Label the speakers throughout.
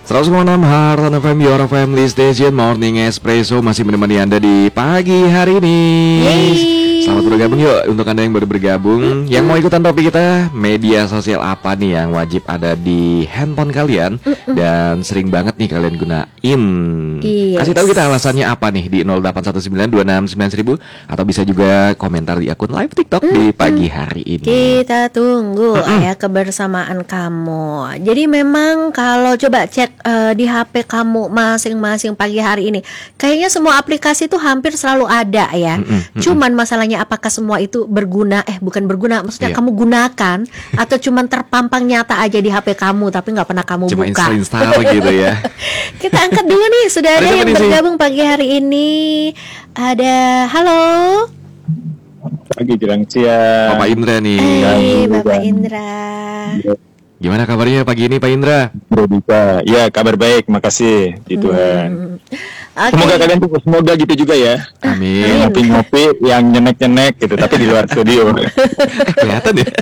Speaker 1: 106 Heart FM, your family station. Morning Espresso masih menemani Anda di pagi hari ini. Selamat bergabung yuk untuk Anda yang baru bergabung. Yang mau ikutan topik kita, media sosial apa nih yang wajib ada di handphone kalian dan sering banget nih kalian gunain. Kasih tahu kita alasannya apa nih di 0819269000 atau bisa juga komentar di akun live TikTok di pagi hari ini.
Speaker 2: Kita tunggu ya kebersamaan kamu. Jadi memang kalau coba cek di HP kamu masing-masing pagi hari ini, kayaknya semua aplikasi tuh hampir selalu ada ya. Cuman masalahnya apakah semua itu berguna? Bukan berguna, maksudnya kamu gunakan atau cuman terpampang nyata aja di HP kamu tapi nggak pernah kamu
Speaker 1: cuma
Speaker 2: buka.
Speaker 1: Cuma install gitu ya.
Speaker 2: Kita angkat dulu nih, sudah ada yang bergabung pagi hari ini. Ada, halo.
Speaker 3: Pagi jelang siang.
Speaker 1: Bapak Indra nih.
Speaker 2: Bapak Indra.
Speaker 1: Gimana kabarnya pagi ini Pak Indra?
Speaker 3: Bro Dika, ya kabar baik, makasih di Tuhan.
Speaker 2: Okay.
Speaker 3: Semoga kalian tuh semoga gitu juga ya.
Speaker 1: Amin.
Speaker 3: Ngopi-ngopi yang nyenek-nyenek gitu, tapi di luar studio.
Speaker 1: Kelihatan ya?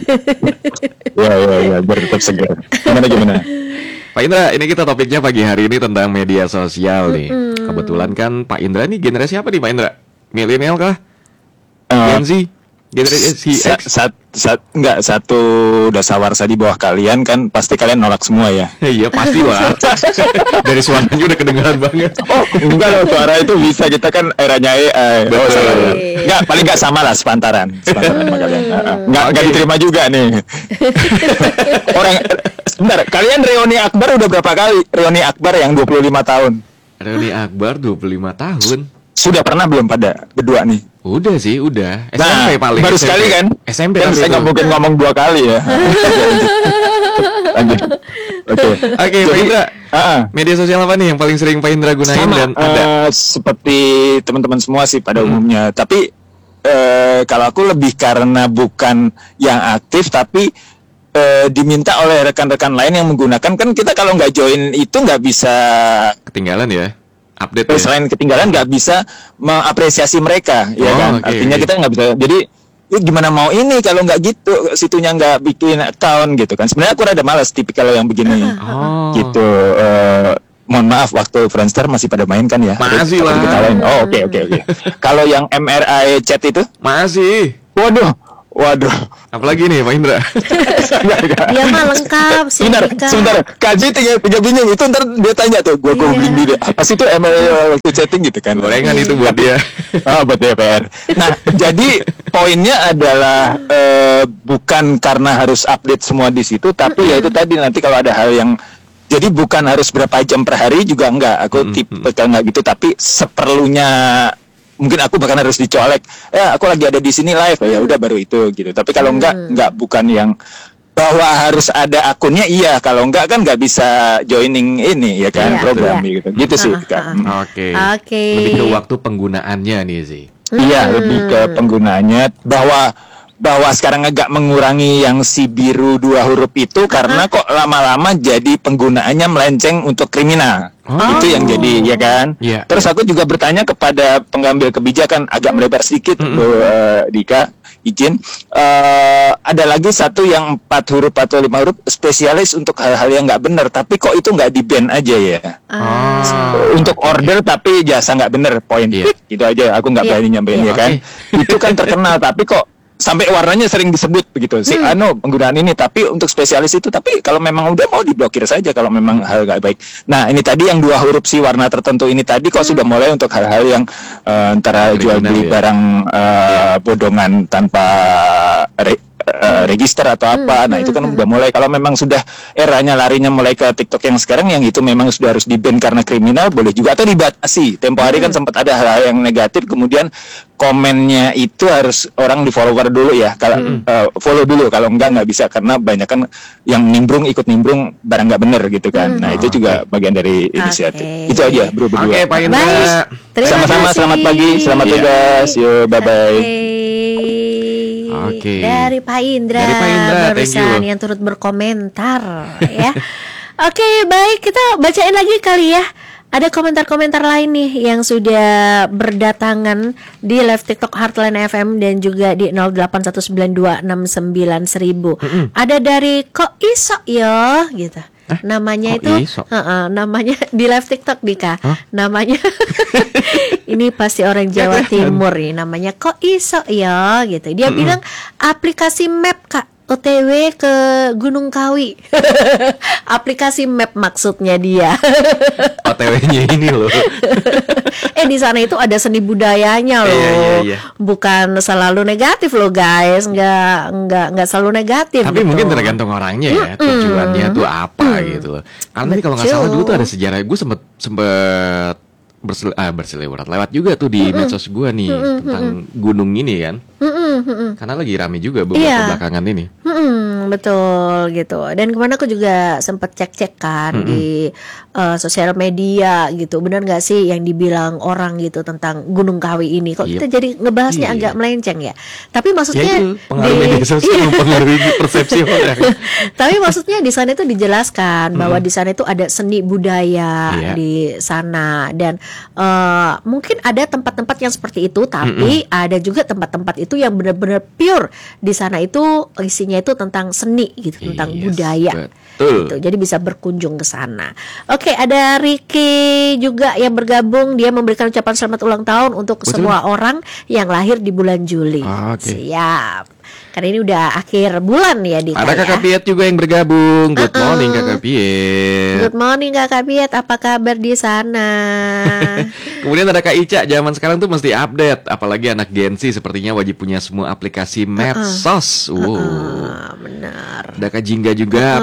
Speaker 3: Ya, biar tetap segar. Gimana?
Speaker 1: Pak Indra, ini kita topiknya pagi hari ini tentang media sosial nih. Kebetulan kan Pak Indra nih generasi apa nih Pak Indra? Milenial kah? Gen Z? Generasi X?
Speaker 3: Enggak, satu dasawarsa di bawah kalian kan pasti kalian nolak semua ya.
Speaker 1: Iya pasti lah. Dari suaranya udah kedengaran banget.
Speaker 3: Oh enggak loh, suara itu bisa, kita kan eranya AI. Enggak, paling enggak sama lah, sepantaran sama kalian. Enggak diterima juga nih. Sebentar, kalian reuni Akbar udah berapa kali? Reuni Akbar yang 25 tahun.
Speaker 1: Reuni Akbar 25 tahun.
Speaker 3: Sudah pernah belum pada berdua nih?
Speaker 1: Udah sih, udah. SMP paling.
Speaker 3: Baru
Speaker 1: SMP.
Speaker 3: sekali kan?
Speaker 1: SMP
Speaker 3: kan saya nggak mungkin ngomong 2 kali ya. Lanjut.
Speaker 1: Oke, Pak Indra. Media sosial apa nih yang paling sering Pak Indra gunain?
Speaker 3: Sama,
Speaker 1: dan ada?
Speaker 3: Seperti teman-teman semua sih pada umumnya. Tapi kalau aku lebih karena bukan yang aktif, tapi diminta oleh rekan-rekan lain yang menggunakan. Kan kita kalau nggak join itu nggak bisa
Speaker 1: ketinggalan ya. Update ya?
Speaker 3: Selain ketinggalan nggak bisa mengapresiasi mereka, ya kan? Artinya kita nggak bisa. Jadi gimana mau ini kalau nggak gitu, situnya nggak bikin account gitu kan? Sebenarnya aku rada malas tipikal yang begini, gitu. Mohon maaf, waktu Friendster masih pada main kan ya?
Speaker 1: Masih lah.
Speaker 3: Oh oke. Kalau yang MRI chat itu?
Speaker 1: Masih.
Speaker 3: Waduh.
Speaker 1: Apalagi nih Pak Indra?
Speaker 2: Dia mah lengkap sih.
Speaker 3: Sebentar. Kaji tiga bingung itu, ntar dia tanya tuh, gue googling dia. Apa sih itu waktu chatting gitu kan?
Speaker 1: Gorengan itu buat dia.
Speaker 3: Buat DPR. Nah, jadi poinnya adalah bukan karena harus update semua di situ, tapi ya itu tadi, nanti kalau ada hal yang, jadi bukan harus berapa jam per hari juga enggak. Aku tipe enggak gitu, tapi seperlunya. Mungkin aku bahkan harus dicolek. Aku lagi ada di sini live. Ya udah baru itu gitu. Tapi kalau enggak bukan yang bahwa harus ada akunnya. Iya, kalau enggak kan nggak bisa joining ini ya kan, program gitu. Gitu sih kan.
Speaker 1: Oke. Lebih ke waktu penggunaannya nih sih.
Speaker 3: Iya, lebih ke penggunaannya, bahwa sekarang agak mengurangi yang si biru 2 huruf itu karena kok lama-lama jadi penggunaannya melenceng untuk kriminal. Itu yang jadi, ya kan? Terus aku juga bertanya kepada pengambil kebijakan, agak melebar sedikit, Dika, izin. Ada lagi satu yang 4 huruf atau 5 huruf spesialis untuk hal-hal yang nggak benar, tapi kok itu nggak di-ban aja ya? Untuk order tapi jasa nggak benar, poin. Gitu aja, aku nggak berani nyampein, ya kan? Itu kan terkenal, tapi kok sampai warnanya sering disebut begitu si penggunaan ini, tapi untuk spesialis itu, tapi kalau memang udah mau diblokir saja kalau memang hal nggak baik. Nah ini tadi yang 2 huruf si warna tertentu ini tadi kok sudah mulai untuk hal-hal yang antara jual beli barang bodongan tanpa register atau apa. Nah itu kan udah mulai, kalau memang sudah eranya larinya mulai ke TikTok yang sekarang, yang itu memang sudah harus di-ban karena kriminal, boleh juga, atau dibatasi. Tempo hari kan sempat ada hal-hal yang negatif, kemudian komennya itu harus orang di follower dulu ya, kalau follow dulu, kalau nggak bisa, karena banyak kan yang ikut nimbrung barang nggak bener gitu kan. Nah itu juga bagian dari inisiatif. Itu aja bro berdua.
Speaker 1: Oke, Pak Indra.
Speaker 3: Sama-sama, selamat pagi, selamat tugas, yuk bye bye.
Speaker 1: Oke.
Speaker 2: Dari Pak Indra barusan yang turut berkomentar ya. Oke, baik, kita bacain lagi kali ya. Ada komentar-komentar lain nih yang sudah berdatangan di live TikTok Heartline FM dan juga di 0819269000. Ada dari kok iso ya gitu. Namanya
Speaker 1: Kok
Speaker 2: itu
Speaker 1: iso?
Speaker 2: namanya di live TikTok Dika.
Speaker 1: Hah?
Speaker 2: Namanya ini pasti orang Jawa Timur nih, namanya kok iso ya gitu. Dia bilang aplikasi map Kak, OTW ke Gunung Kawi. Aplikasi map maksudnya dia.
Speaker 1: OTW-nya ini loh.
Speaker 2: Di sana itu ada seni budayanya loh.
Speaker 1: Iya.
Speaker 2: Bukan selalu negatif loh guys, nggak selalu negatif.
Speaker 1: Tapi
Speaker 2: gitu.
Speaker 1: mungkin tergantung orangnya ya, tujuannya tuh apa gitu loh. Karena ini kalau nggak salah dulu tuh ada sejarah, gue sempet berseliwerat lewat juga tuh di medsos gue nih tentang gunung ini kan. Karena lagi rame juga beberapa belakangan ini.
Speaker 2: Betul gitu. Dan kemana aku juga sempet cek-cek kan di sosial media gitu. Benar nggak sih yang dibilang orang gitu tentang Gunung Kawi ini? Kok kita jadi ngebahasnya agak melenceng ya? Tapi maksudnya
Speaker 1: Ya itu pengaruh media sosial mempengaruhi persepsi orang.
Speaker 2: Tapi maksudnya di sana itu dijelaskan bahwa di sana itu ada seni budaya di sana, dan mungkin ada tempat-tempat yang seperti itu, tapi ada juga tempat-tempat itu yang benar-benar pure di sana itu isinya itu tentang seni gitu, tentang budaya.
Speaker 1: Betul.
Speaker 2: Gitu. Jadi bisa berkunjung ke sana. Oke, ada Ricky juga yang bergabung. Dia memberikan ucapan selamat ulang tahun untuk semua orang yang lahir di bulan Juli. Siap. Karena ini udah akhir bulan ya Dika.
Speaker 1: Ada Kakak Piet juga yang bergabung. Good morning Kakak Piet.
Speaker 2: Good morning Kakak Piet. Apa kabar di sana?
Speaker 1: Kemudian ada Kak Ica. Zaman sekarang tuh mesti update. Apalagi anak Gen Z sepertinya wajib punya semua aplikasi medsos.
Speaker 2: Benar.
Speaker 1: Ada Kak Jingga juga.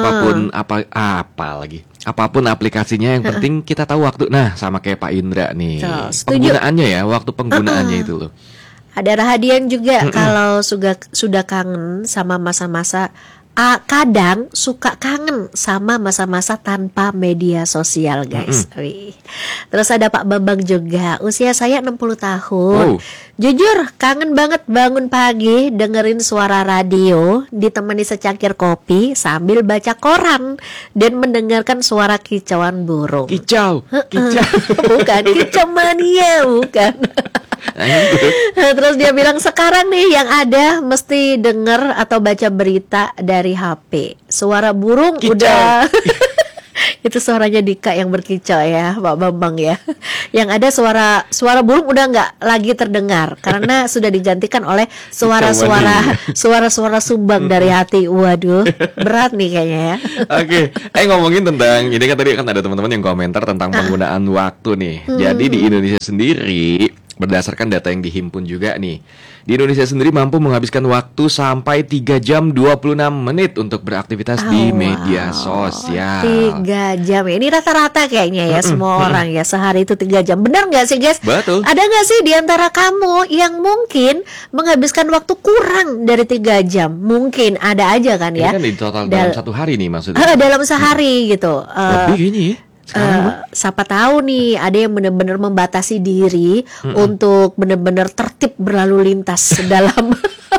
Speaker 1: Apapun aplikasinya yang penting kita tahu waktu. Nah, sama kayak Pak Indra nih. Penggunaannya ya, waktu penggunaannya itu loh.
Speaker 2: Ada Rahadian juga kalau sudah kangen sama masa-masa kadang suka kangen sama masa-masa tanpa media sosial guys. Wih. Terus ada Pak Bambang juga, usia saya 60 tahun. Jujur kangen banget bangun pagi dengerin suara radio ditemani secangkir kopi sambil baca koran dan mendengarkan suara kicauan burung.
Speaker 1: Kicau.
Speaker 2: Bukan kicau mania, bukan. Terus dia bilang sekarang nih yang ada mesti denger atau baca berita dari HP. Suara burung
Speaker 1: Kicau.
Speaker 2: udah itu suaranya Dika yang berkicau ya Pak Bambang ya. Yang ada suara burung udah nggak lagi terdengar karena sudah digantikan oleh suara-suara sumbang dari hati. Waduh, berat nih kayaknya ya.
Speaker 1: Oke, ngomongin tentang ini kan tadi kan ada teman-teman yang komentar tentang penggunaan waktu nih. Jadi di Indonesia sendiri berdasarkan data yang dihimpun juga nih, di Indonesia sendiri mampu menghabiskan waktu sampai 3 jam 26 menit untuk beraktivitas di media sosial.
Speaker 2: 3 jam ya, ini rata-rata kayaknya ya semua orang ya sehari itu 3 jam. Benar nggak sih guys?
Speaker 1: Betul.
Speaker 2: Ada nggak sih di antara kamu yang mungkin menghabiskan waktu kurang dari 3 jam? Mungkin ada aja kan ya.
Speaker 1: Ini kan di total dalam satu hari nih maksudnya.
Speaker 2: Dalam sehari gitu.
Speaker 1: Lebih kayaknya ya.
Speaker 2: Siapa tahu nih ada yang benar-benar membatasi diri untuk benar-benar tertib berlalu lintas dalam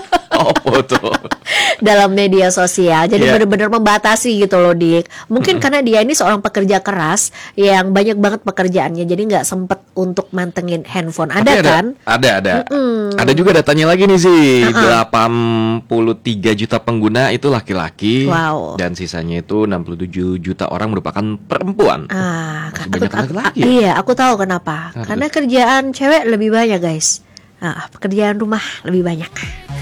Speaker 2: dalam media sosial. Jadi benar-benar membatasi gitu loh Dik. Mungkin karena dia ini seorang pekerja keras yang banyak banget pekerjaannya, jadi nggak sempet untuk mantengin handphone. Ada kan?
Speaker 1: Ada. Ada juga datanya lagi nih sih. 83 juta pengguna itu laki-laki.
Speaker 2: Wow.
Speaker 1: Dan sisanya itu 67 juta orang merupakan perempuan. Masih banyak laki-laki ya?
Speaker 2: Iya, aku tahu kenapa. Karena kerjaan cewek lebih banyak guys. Pekerjaan rumah lebih banyak.